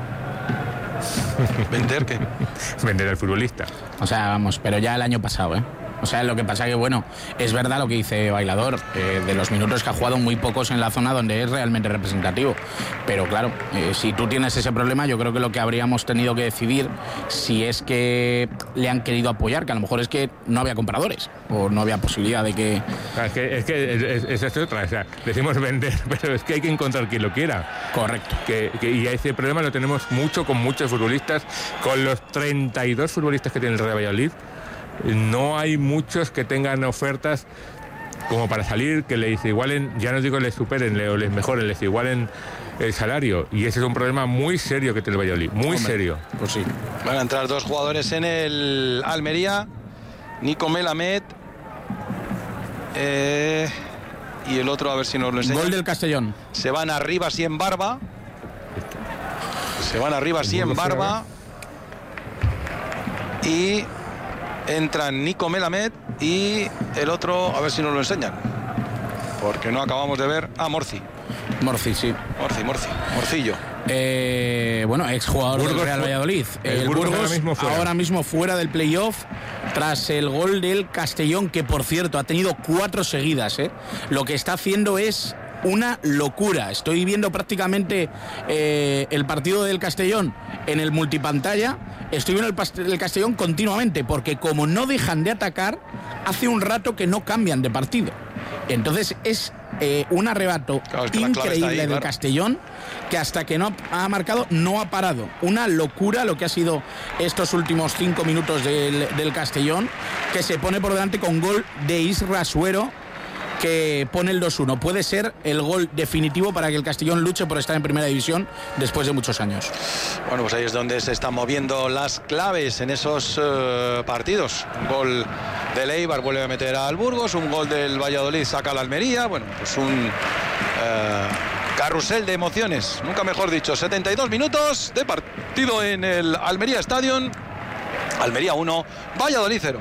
qué? Vender al futbolista. O sea, vamos, pero ya el año pasado, O sea, lo que pasa que, bueno, es verdad lo que dice Bailador, de los minutos que ha jugado muy pocos en la zona donde es realmente representativo. Pero claro, si tú tienes ese problema, yo creo que lo que habríamos tenido que decidir, si es que le han querido apoyar, que a lo mejor es que no había compradores, o no había posibilidad de que... Es que esa es otra, o sea, decimos vender, pero es que hay que encontrar quien lo quiera. Correcto. Y ese problema lo tenemos mucho con muchos futbolistas, con los 32 futbolistas que tiene el Real Valladolid. No hay muchos que tengan ofertas como para salir, que les igualen, ya no digo les superen o les mejoren, les igualen el salario. Y ese es un problema muy serio que tiene el Valladolid, muy serio. Pues sí. Van a entrar dos jugadores en el Almería, Nico Melamed y el otro, a ver si nos lo enseña. Gol del Castellón. Se van arriba, sí en barba. Y entran Nico Melamed y el otro, a ver si nos lo enseñan, porque no acabamos de ver a Morci, sí. Morcillo. Bueno, exjugador del Real Valladolid. El Burgos ahora mismo fuera del playoff tras el gol del Castellón, que por cierto ha tenido 4 seguidas. Lo que está haciendo es una locura. Estoy viendo prácticamente el partido del Castellón en el multipantalla. Estoy viendo el Castellón continuamente, porque como no dejan de atacar, hace un rato que no cambian de partido. Entonces es un arrebato increíble del Castellón, que hasta que no ha marcado no ha parado. Una locura lo que ha sido estos últimos 5 minutos del Castellón, que se pone por delante con gol de Isra Suero, que pone el 2-1. Puede ser el gol definitivo para que el Castellón luche por estar en primera división después de muchos años. Bueno, pues ahí es donde se están moviendo las claves en esos partidos. Un gol del Eibar vuelve a meter al Burgos, un gol del Valladolid saca al Almería. Bueno, pues un carrusel de emociones, nunca mejor dicho. 72 minutos de partido en el Almería Stadium. Almería 1, Valladolid 0.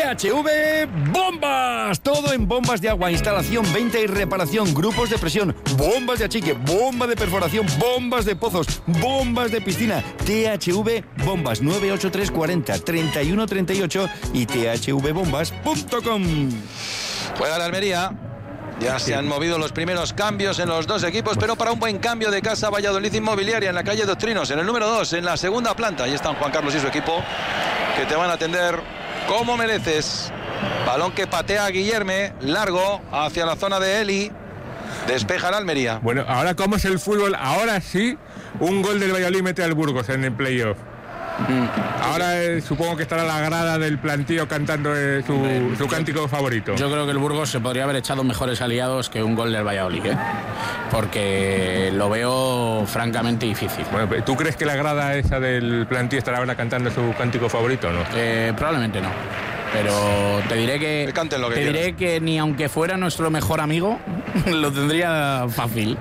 THV Bombas, todo en bombas de agua, instalación, venta y reparación, grupos de presión, bombas de achique, bomba de perforación, bombas de pozos, bombas de piscina. THV Bombas, 983 40 31 38 y thvbombas.com. Juega la Almería. Ya se han movido los primeros cambios en los dos equipos, pero para un buen cambio de Casa Valladolid Inmobiliaria en la calle Doctrinos, en el número 2, en la segunda planta. Ahí están Juan Carlos y su equipo, que te van a atender como mereces. Balón que patea Guillerme, largo hacia la zona de Eli. Despeja la Almería. Bueno, ahora cómo es el fútbol, ahora sí, un gol del Valladolid mete al Burgos en el playoff. Ahora supongo que estará la grada del plantío cantando su cántico favorito. Yo creo que el Burgos se podría haber echado mejores aliados que un gol del Valladolid, porque lo veo francamente difícil. Bueno, ¿tú crees que la grada esa del plantío estará ahora cantando su cántico favorito o no? Probablemente no. Pero te diré que ni aunque fuera nuestro mejor amigo lo tendría fácil.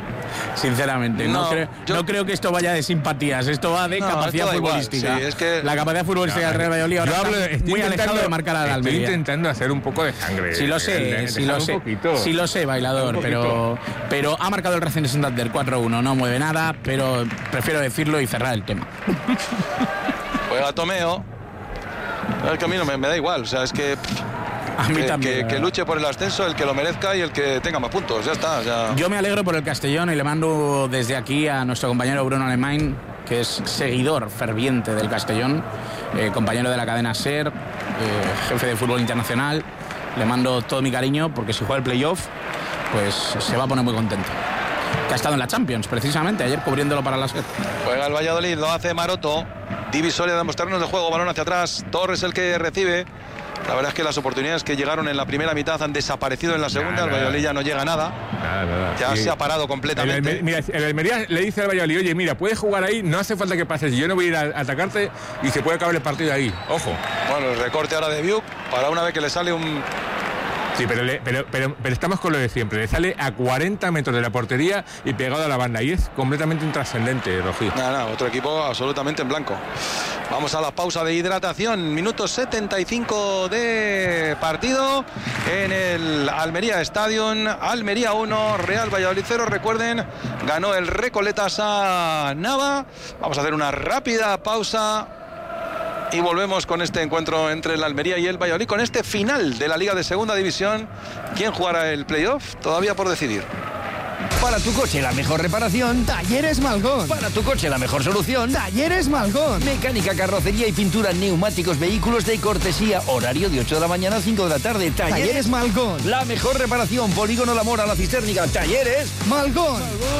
Sinceramente, no creo que esto vaya de simpatías, esto va de capacidad futbolística. Sí, es que la capacidad futbolística del Real Valladolid ahora está muy alejado de marcar a la Almería. Estoy intentando hacer un poco de sangre. Sí lo sé, Bailador, pero ha marcado el Racing de Santander 4-1, no mueve nada, pero prefiero decirlo y cerrar el tema. Juega Tomeo. El camino me da igual, o sea, es que... A mí también. Que luche por el ascenso, el que lo merezca y el que tenga más puntos, ya está. Ya. Yo me alegro por el Castellón y le mando desde aquí a nuestro compañero Bruno Alemán, que es seguidor ferviente del Castellón, compañero de la cadena SER, jefe de fútbol internacional. Le mando todo mi cariño porque si juega el playoff, pues se va a poner muy contento. Que ha estado en la Champions, precisamente, ayer cubriéndolo para la SER. Juega el Valladolid, lo hace Maroto. Divisoria de mostrarnos de juego, balón hacia atrás. Torres el que recibe. La verdad es que las oportunidades que llegaron en la primera mitad han desaparecido en la segunda. El Valladolid ya no llega a nada. Ya se ha parado completamente. El Almería le dice al Valladolid, oye, mira, puedes jugar ahí, no hace falta que pases. Yo no voy a ir a atacarte y se puede acabar el partido ahí. Ojo. Bueno, el recorte ahora de Biuk para una vez que le sale un... Sí, pero estamos con lo de siempre. Le sale a 40 metros de la portería y pegado a la banda. Y es completamente intrascendente, Rojí. Nada, otro equipo absolutamente en blanco. Vamos a la pausa de hidratación. Minuto 75 de partido en el Almería Stadium. Almería 1, Real Valladolid 0. Recuerden, ganó el Recoletas a Nava. Vamos a hacer una rápida pausa. Y volvemos con este encuentro entre el Almería y el Valladolid, con este final de la Liga de Segunda División. ¿Quién jugará el playoff? Todavía por decidir. Para tu coche la mejor reparación, Talleres Malgón. Para tu coche la mejor solución, Talleres Malgón. Mecánica, carrocería y pintura, neumáticos, vehículos de cortesía. Horario de 8 de la mañana a 5 de la tarde. Talleres Malgón. La mejor reparación, Polígono La Mora, La Cisternica. Talleres Malgón.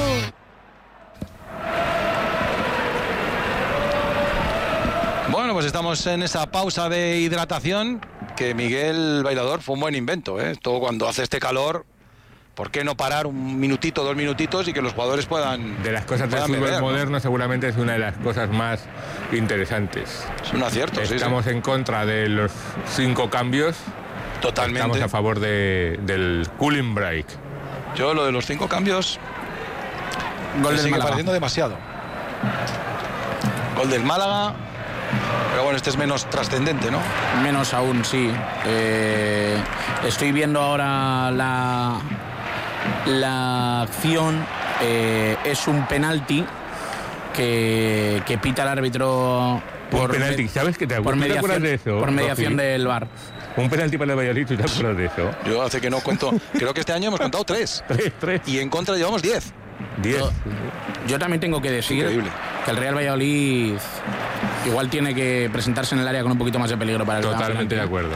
Bueno, pues estamos en esa pausa de hidratación, que Miguel Bailador fue un buen invento, ¿eh? Todo cuando hace este calor, ¿por qué no parar un minutito, 2 minutitos y que los jugadores puedan... De las cosas del fútbol beber, moderno, ¿no? Seguramente es una de las cosas más interesantes. Es un acierto, Estamos en contra de los 5 cambios. Totalmente. Estamos a favor del cooling break. Yo lo de los 5 cambios Gol me del sigue Málaga. pareciendo demasiado. Gol del Málaga, pero bueno, este es menos trascendente, ¿no? Menos aún, sí. Estoy viendo ahora la acción. Es un penalti que pita el árbitro por penalti. ¿Sabes qué te acuerdas de eso? Por mediación del VAR. Un penalti para el Valladolid, ¿tú te acuerdas de eso? Yo hace que no cuento, creo que este año hemos contado 3. 3. Y en contra llevamos 10. 10. Yo también tengo que decir Increíble. que el Real Valladolid igual tiene que presentarse en el área con un poquito más de peligro para el Totalmente de acuerdo.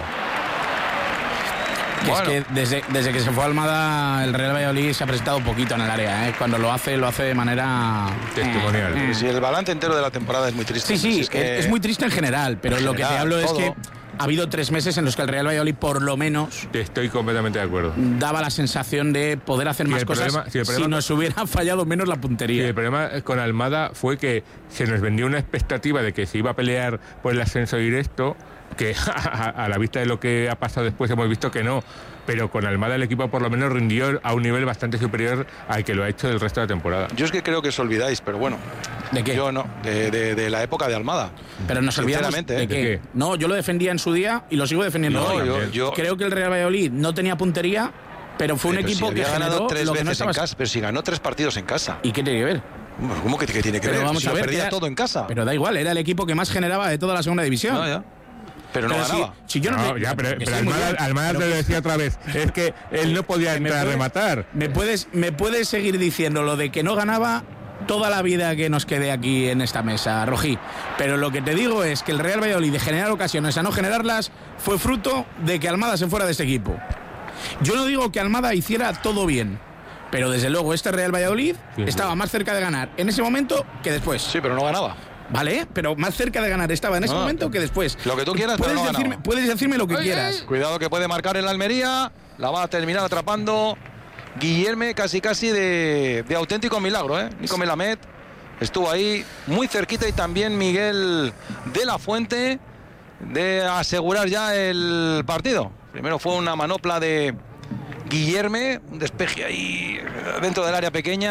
Que Bueno. es que desde que se fue a Almada, el Real Valladolid se ha presentado un poquito en el área, ¿eh? Cuando lo hace de manera... Testimonial. Si el balance entero de la temporada es muy triste. Sí, Es que es muy triste en general, pero lo que te general, hablo es todo. que ha habido 3 meses en los que el Real Valladolid, por lo menos, Estoy completamente de acuerdo. daba la sensación de poder hacer más el cosas problema- si nos hubiera fallado menos la Y puntería. el problema con Almada fue que se nos vendió una expectativa de que se iba a pelear por el ascenso directo, que a la vista de lo que ha pasado después hemos visto que no. Pero con Almada el equipo por lo menos rindió a un nivel bastante superior al que lo ha hecho del resto de la temporada. yo es que creo que os olvidáis, pero bueno. ¿De qué? Yo no, de la época de Almada. Pero nos olvidamos Sinceramente, de ¿eh? qué. ¿De qué? No, yo lo defendía en su día y lo sigo defendiendo No, hoy. yo- Creo que el Real Valladolid no tenía puntería, pero fue un Pero equipo si que había ganado generó 3 lo que no veces en estaba... casa, pero si ganó 3 partidos en casa. ¿Y qué tiene que ver? ¿Cómo que tiene que Pero ver? vamos Si a lo ver, perdía era- todo en casa. Pero da igual, era el equipo que más generaba de toda la segunda división. No, ya. Pero no Pero ganaba. si yo no, No, te- ya, pero que sí, muy bien. Almada te lo decía otra vez. Es que él no podía Me entrar a puedes- rematar. Me puedes seguir diciendo lo de que no ganaba toda la vida que nos quede aquí en esta mesa, Rojí. Pero lo que te digo es que el Real Valladolid, de generar ocasiones a no generarlas, fue fruto de que Almada se fuera de este equipo. Yo no digo que Almada hiciera todo bien, pero desde luego este Real Valladolid Sí, sí. estaba más cerca de ganar en ese momento que después. Sí, pero no ganaba. ¿Vale? Pero más cerca de ganar estaba en ese No, momento que después. lo que tú quieras, pero puedes no decirme, ganaba. puedes decirme lo que quieras. Cuidado que puede marcar el Almería. La va a terminar atrapando Guillerme, casi de auténtico milagro, ¿eh? Nico Melamed estuvo ahí muy cerquita y también Miguel de la Fuente de asegurar ya el partido. Primero fue una manopla de Guillerme, un despeje ahí dentro del área pequeña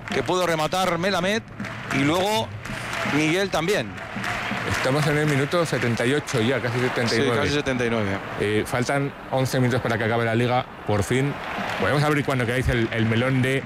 que pudo rematar Melamed, y luego Miguel también. Estamos en el minuto 78 ya, casi 79. Sí, casi 79. Faltan 11 minutos para que acabe la liga, por fin. Podemos abrir cuando queráis el melón de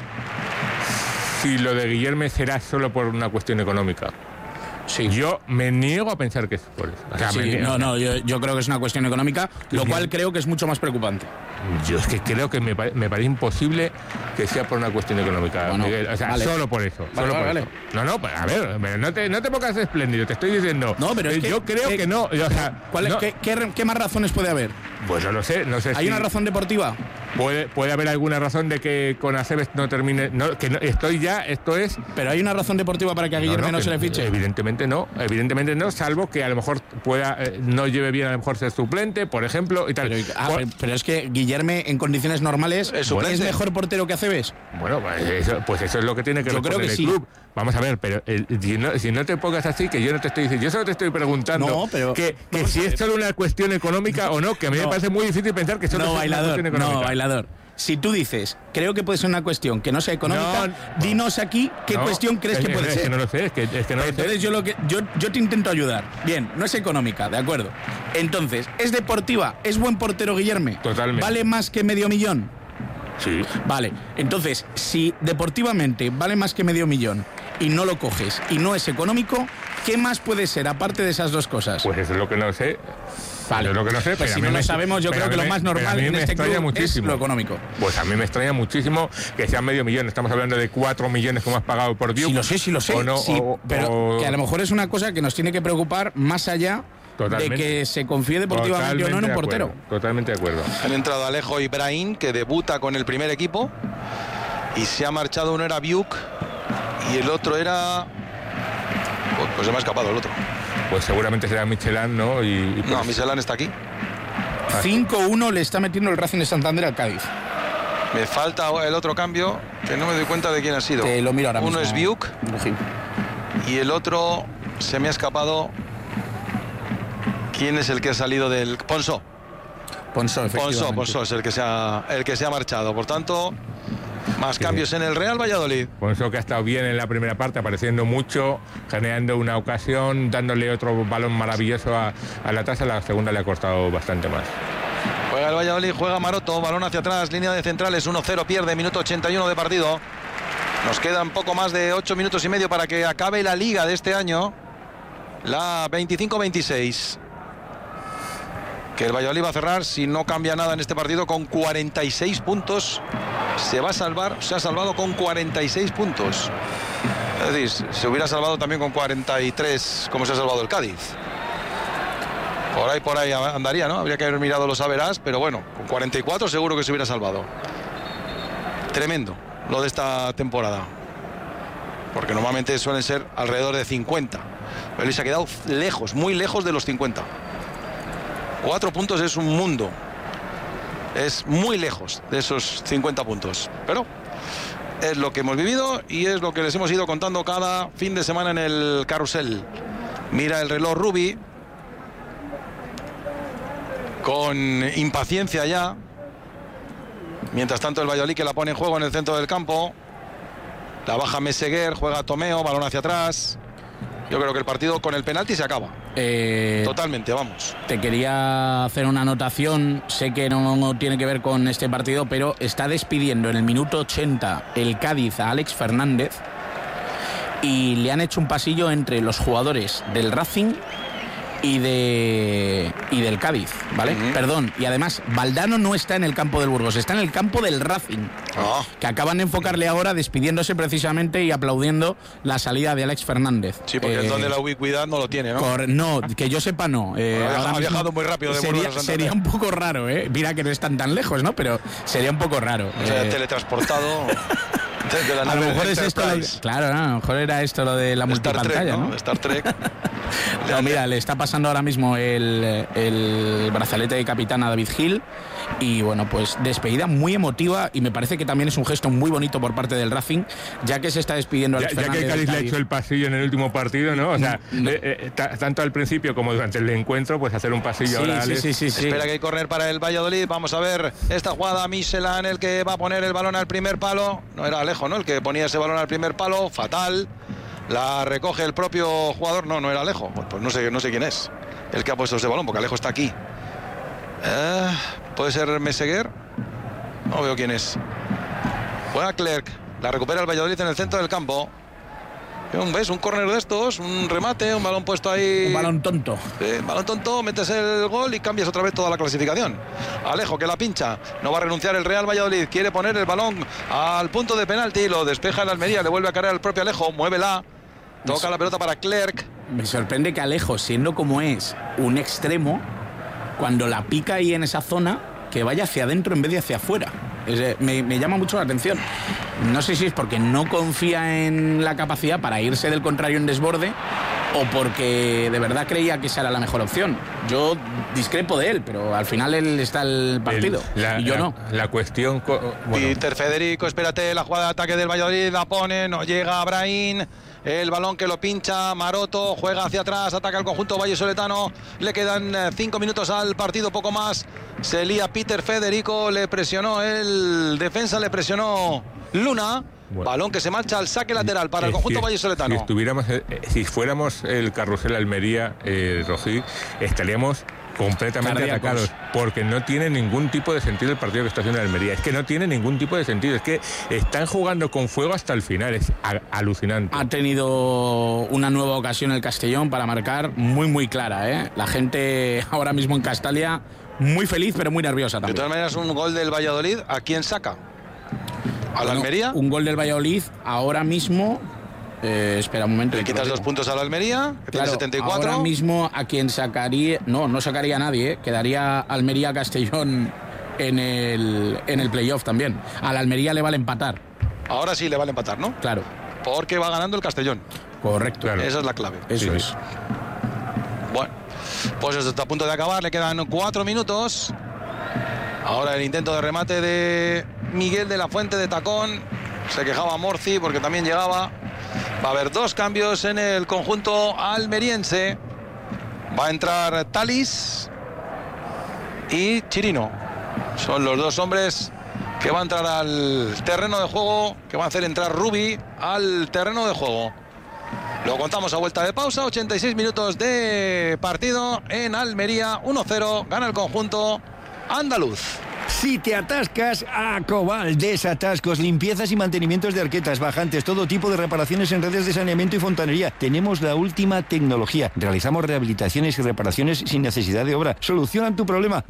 si lo de Guillerme será solo por una cuestión económica. Sí. Yo me niego a pensar que es por eso. O sea, sí, yo creo que es una cuestión económica, lo cual creo que es mucho más preocupante. Yo es que creo que me parece imposible que sea por una cuestión económica, bueno, Miguel. O sea, vale. solo por eso. Vale, Solo por vale. eso. No, a ver, no te pongas espléndido, te estoy diciendo. No, pero es que, yo creo que no. O sea, no. ¿Qué más razones puede haber? Pues no sé ¿Hay si una razón deportiva? puede haber alguna razón de que con Aceves no termine. Esto es. Pero hay una razón deportiva para que a Guillerme no se le fiche. Evidentemente no, salvo que a lo mejor pueda no lleve bien a lo mejor ser suplente, por ejemplo, y tal. Pero es que Guillerme en condiciones normales es mejor portero que Aceves. Bueno, pues eso es lo que tiene que responder el club. Vamos a ver, pero si no te pongas así, que yo no te estoy diciendo, yo solo te estoy preguntando que si es solo una cuestión económica o no, que a mí me parece muy difícil pensar que solo es una cuestión económica. No, Bailador. Si tú dices, creo que puede ser una cuestión que no sea económica, dinos aquí qué cuestión crees que puede ser. Es que no lo sé, es que no lo sé. Entonces yo te intento ayudar. Bien, no es económica, de acuerdo. Entonces, ¿es deportiva? ¿Es buen portero Guillerme? Totalmente. ¿Vale más que $500,000? Sí. Vale, entonces, si deportivamente vale más que $500,000 y no lo coges y no es económico, ¿qué más puede ser aparte de esas dos cosas? Pues eso es lo que no sé. Vale, es lo que no sé, pues si no lo sabemos, yo creo que lo más normal en este club es lo económico. Pues a mí me extraña muchísimo que sea $500,000. Estamos hablando de 4 millones como has pagado por Dios. Sí lo sé. Pero que a lo mejor es una cosa que nos tiene que preocupar más allá de que se confíe deportivamente o no en un portero. Totalmente de acuerdo. Han entrado Alejo Ibrahim, que debuta con el primer equipo, y se ha marchado. Uno era Biuk y el otro era... Pues se me ha escapado el otro. Pues seguramente será Michelán, ¿no? No, Michelán está aquí. 5-1 le está metiendo el Racing de Santander al Cádiz. Me falta el otro cambio, que no me doy cuenta de quién ha sido. Te lo miro ahora mismo. Uno es Biuk y el otro se me ha escapado. ¿Quién es el que ha salido del... Ponsó, es el que se ha marchado. Por tanto, más cambios en el Real Valladolid. Ponsó, que ha estado bien en la primera parte, apareciendo mucho, generando una ocasión, dándole otro balón maravilloso a la taza. La segunda le ha costado bastante más. Juega el Valladolid, juega Maroto, balón hacia atrás, línea de centrales, 1-0, pierde, minuto 81 de partido. Nos quedan poco más de 8 minutos y medio para que acabe la liga de este año, la 25-26. Que el Valladolid va a cerrar, si no cambia nada en este partido, con 46 puntos. Se ha salvado con 46 puntos. Es decir, se hubiera salvado también con 43, como se ha salvado el Cádiz. Por ahí andaría, ¿no? Habría que haber mirado los averás, pero bueno, con 44 seguro que se hubiera salvado. Tremendo lo de esta temporada. Porque normalmente suelen ser alrededor de 50. Pero él se ha quedado lejos, muy lejos de los 50. 4 puntos es un mundo. Es muy lejos de esos 50 puntos. Pero es lo que hemos vivido y es lo que les hemos ido contando cada fin de semana en el carrusel. Mira el reloj Rubi con impaciencia ya. Mientras tanto el Valladolid, que la pone en juego en el centro del campo. La baja Meseguer, juega Tomeo, balón hacia atrás. Yo creo que el partido con el penalti se acaba. Totalmente, vamos. Te quería hacer una anotación, sé que no tiene que ver con este partido, pero está despidiendo en el minuto 80 el Cádiz a Alex Fernández y le han hecho un pasillo entre los jugadores del Racing y del Cádiz, ¿vale? Perdón, y además Valdano no está en el campo del Burgos, está en el campo del Racing, que acaban de enfocarle ahora despidiéndose precisamente y aplaudiendo la salida de Alex Fernández. Sí, porque el don de la ubicuidad no lo tiene, ¿no? No, que yo sepa no. Ha viajado muy rápido de Burgos a Santander. Sería un poco raro, mira que no están tan lejos, ¿no? Pero sería un poco raro. O sea, teletransportado... A lo mejor es esto, claro, ¿no? A lo mejor era esto lo de la multipantalla, ¿no? Star Trek. No, mira, le está pasando ahora mismo el brazalete de capitán a David Gil y bueno, pues despedida muy emotiva y me parece que también es un gesto muy bonito por parte del Racing, ya que se está despidiendo Alex Fernández. Ya que Cádiz le ha hecho el pasillo en el último partido, ¿no? O sea, tanto al principio como durante el encuentro, pues hacer un pasillo ahora. Sí. Espera que hay correr para el Valladolid. Vamos a ver esta jugada. Michelán, el que va a poner el balón al primer palo. No era Alejo. Alejo, ¿no? El que ponía ese balón al primer palo, fatal. La recoge el propio jugador. No era Alejo. Pues no sé quién es el que ha puesto ese balón, porque Alejo está aquí. ¿Puede ser Meseguer? No veo quién es. Juega Clerc. La recupera el Valladolid en el centro del campo. ¿Ves? Un córner de estos, un remate, un balón puesto ahí. Un balón tonto. Balón tonto, metes el gol y cambias otra vez toda la clasificación. Alejo que la pincha. No va a renunciar el Real Valladolid. Quiere poner el balón al punto de penalti. Lo despeja el Almería. Le vuelve a caer al propio Alejo. Muévela. Toca la pelota para Clerc. Me sorprende que Alejo, siendo como es un extremo, cuando la pica ahí en esa zona, que vaya hacia adentro en vez de hacia afuera. Me llama mucho la atención. No sé si es porque no confía en la capacidad para irse del contrario en desborde o porque de verdad creía que esa era la mejor opción. Yo discrepo de él, pero al final él está el partido y yo no. La cuestión... Peter Federico, espérate, la jugada de ataque del Valladolid, la pone, no llega Brahim. El balón que lo pincha Maroto, juega hacia atrás, ataca el conjunto vallesoletano. Le quedan 5 minutos al partido, poco más. Se lía Peter Federico, le presionó el defensa, le presionó Luna. Bueno, balón que se marcha al saque lateral para el conjunto vallesoletano. Si fuéramos el carrusel Almería, Rojí, estaríamos completamente atacados, porque no tiene ningún tipo de sentido el partido que está haciendo el Almería. Es que no tiene ningún tipo de sentido, es que están jugando con fuego hasta el final, es alucinante. Ha tenido una nueva ocasión el Castellón para marcar muy clara, ¿eh? La gente ahora mismo en Castalia muy feliz pero muy nerviosa también. De todas maneras, un gol del Valladolid, ¿a quién saca? ¿A la Almería? Un gol del Valladolid ahora mismo... espera un momento. Le quitas 2 puntos a la Almería, que tiene 74. Ahora mismo a quien sacaría... No sacaría a nadie, ¿eh? Quedaría Almería-Castellón en el playoff también. A la Almería le vale empatar. Ahora sí le vale empatar, ¿no? Claro. Porque va ganando el Castellón. Correcto. Claro. Esa es la clave. Eso es. Bueno, pues esto está a punto de acabar, le quedan 4 minutos. Ahora el intento de remate de Miguel de la Fuente de tacón. Se quejaba Morci porque también llegaba. Va a haber 2 cambios en el conjunto almeriense. Va a entrar Talis y Chirino. Son los 2 hombres que van a entrar al terreno de juego, que van a hacer entrar Rubi al terreno de juego. Lo contamos a vuelta de pausa. 86 minutos de partido en Almería. 1-0, gana el conjunto andaluz. Si te atascas, Acobal, desatascos, limpiezas y mantenimientos de arquetas, bajantes, todo tipo de reparaciones en redes de saneamiento y fontanería. Tenemos la última tecnología. Realizamos rehabilitaciones y reparaciones sin necesidad de obra. Solucionan tu problema.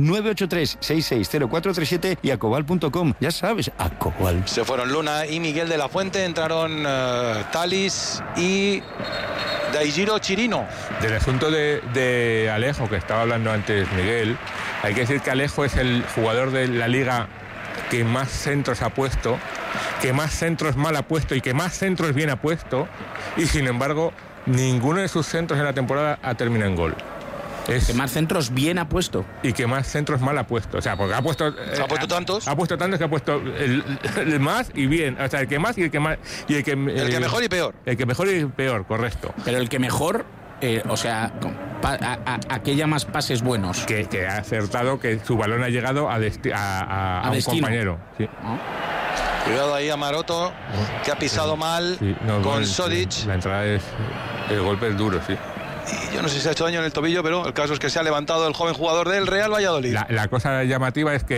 983-660437 y acobal.com. Ya sabes, Acobal. Se fueron Luna y Miguel de la Fuente. Entraron Talis y Daijiro Chirino. Del asunto de Alejo, que estaba hablando antes Miguel, hay que decir que Alejo es el jugador de la liga que más centros ha puesto, que más centros mal ha puesto y que más centros bien ha puesto, y sin embargo ninguno de sus centros en la temporada ha terminado en gol. Que más centros bien ha puesto. Y que más centros mal ha puesto. O sea, porque ha puesto... ¿Ha puesto tantos? Ha puesto tantos que ha puesto el más y bien. O sea, el que más y el que más... el que mejor y peor. El que mejor y peor, correcto. Pero el que mejor... o sea, aquella más pases buenos. Que ha acertado que su balón ha llegado a un compañero. Sí. Cuidado ahí a Maroto, que ha pisado mal con Sodic. La entrada el golpe es duro, sí. Y yo no sé si se ha hecho daño en el tobillo, pero el caso es que se ha levantado el joven jugador del Real Valladolid. La cosa llamativa es que